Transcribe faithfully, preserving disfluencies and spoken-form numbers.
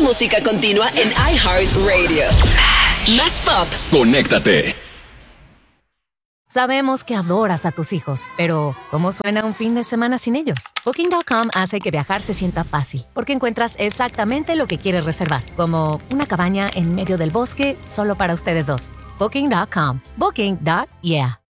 música continua en iHeartRadio. Más pop. Conéctate. Sabemos que adoras a tus hijos, pero ¿cómo suena un fin de semana sin ellos? Booking punto com hace que viajar se sienta fácil, porque encuentras exactamente lo que quieres reservar, como una cabaña en medio del bosque solo para ustedes dos. Booking punto com. Booking. Yeah.